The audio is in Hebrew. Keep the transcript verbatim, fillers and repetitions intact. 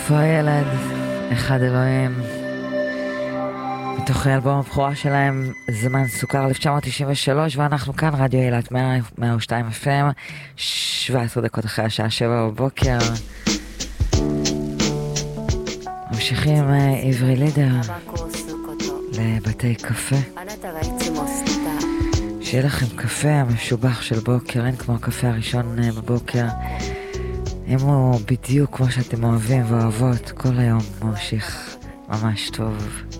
איפה הילד? אחד אלוהים. מתוך אלבום הבכורה שלהם, זמן סוכר אלף תשע מאות תשעים ושלוש, ואנחנו כאן, רדיו אילת מאה ושתיים אף אם, שבע עשרה דקות אחרי השעה שבע בבוקר. ממשיכים עברי לידר לבתי קפה. שיהיה לכם קפה המשובח של בוקר, אין כמו הקפה הראשון בבוקר. אם הוא בדיוק כמו שאתם אוהבים ואוהבות, כל היום ממשיך ממש טוב.